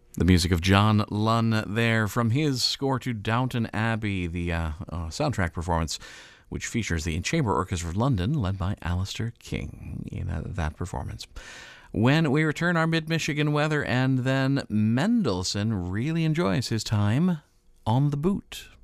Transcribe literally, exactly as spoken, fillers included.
The music of John Lunn there from his score to Downton Abbey, the uh, uh, soundtrack performance, which features the Chamber Orchestra of London, led by Alistair King in uh, that performance. When we return, our mid-Michigan weather, and then Mendelssohn really enjoys his time on the boot.